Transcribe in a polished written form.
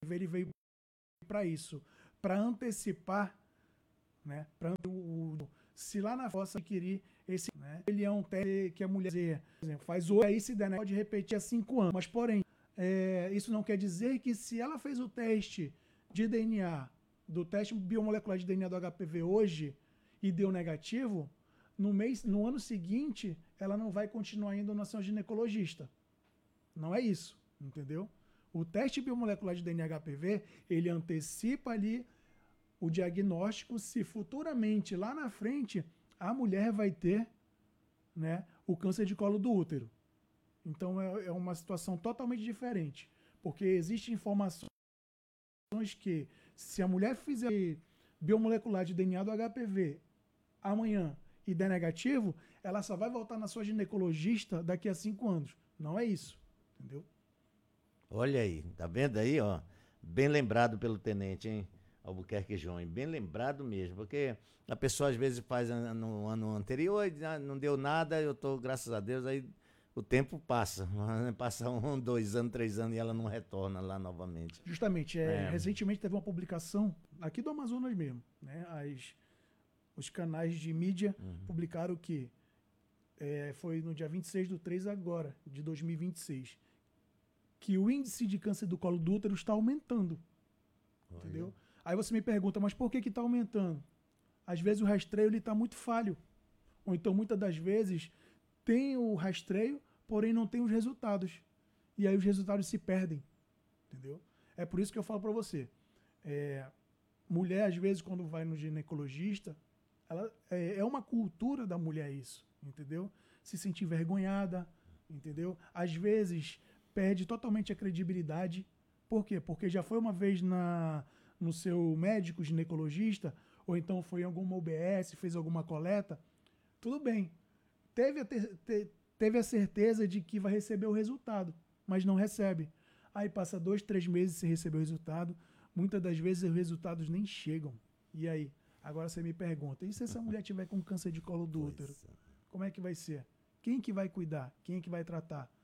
ele veio para isso, para antecipar, né? Se lá na fossa adquirir esse, né? Ele é um teste que a mulher, por exemplo, faz hoje, aí se der, né, pode repetir há 5 anos. Mas, porém, isso não quer dizer que se ela fez o teste de DNA, do teste biomolecular de DNA do HPV hoje e deu negativo, no ano seguinte, ela não vai continuar indo na sua ginecologista. Não é isso, entendeu? O teste biomolecular de DNA HPV, ele antecipa ali o diagnóstico se futuramente, lá na frente, a mulher vai ter, né, o câncer de colo do útero. Então é uma situação totalmente diferente, porque existem informações que se a mulher fizer biomolecular de DNA do HPV amanhã e der negativo, ela só vai voltar na sua ginecologista daqui a 5 anos. Não é isso, entendeu? Olha aí, tá vendo aí, ó? Bem lembrado pelo tenente, hein? Albuquerque João, bem lembrado mesmo, porque a pessoa às vezes faz no ano anterior, não deu nada, eu tô, graças a Deus, aí o tempo passa, passa 1, 2 anos, 3 anos e ela não retorna lá novamente. Justamente, recentemente teve uma publicação aqui do Amazonas mesmo, né? Os canais de mídia publicaram que foi no dia 26/3 agora, de 2026, que o índice de câncer do colo do útero está aumentando. Olha. Entendeu? Aí você me pergunta, mas por que está aumentando? Às vezes o rastreio está muito falho. Ou então, muitas das vezes, tem o rastreio, porém não tem os resultados. E aí os resultados se perdem. Entendeu? É por isso que eu falo para você. Mulher, às vezes, quando vai no ginecologista, ela, é uma cultura da mulher isso. Entendeu? Se sentir envergonhada. Entendeu? Às vezes, perde totalmente a credibilidade. Por quê? Porque já foi uma vez no seu médico ginecologista, ou então foi em alguma UBS, fez alguma coleta, tudo bem. Teve a certeza de que vai receber o resultado, mas não recebe. Aí passa 2, 3 meses sem receber o resultado. Muitas das vezes os resultados nem chegam. E aí? Agora você me pergunta, e se essa mulher tiver com câncer de colo do útero? Como é que vai ser? Quem que vai cuidar? Quem é que vai tratar?